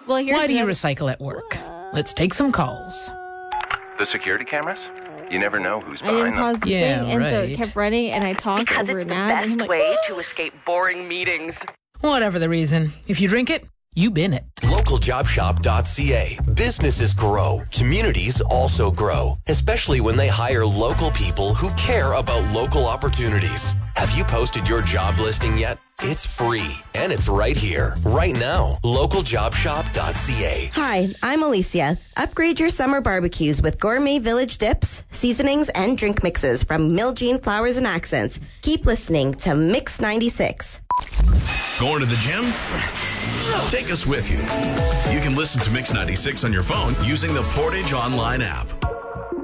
Well, Why do you recycle at work? Let's take some calls. The security cameras? You never know who's I didn't behind pause them. the Yeah, thing, and so it right. kept running, and I talked Because over it's the an ad, and best I'm like, way to escape boring meetings. Whatever the reason, if you drink it, you bin it. LocalJobShop.ca. Businesses grow. Communities also grow, especially when they hire local people who care about local opportunities. Have you posted your job listing yet? It's free, and it's right here, right now. LocalJobShop.ca. Hi, I'm Alicia. Upgrade your summer barbecues with gourmet village dips, seasonings, and drink mixes from Miljean Flowers and Accents. Keep listening to Mix 96. Going to the gym? Take us with you. You can listen to Mix 96 on your phone using the Portage Online app.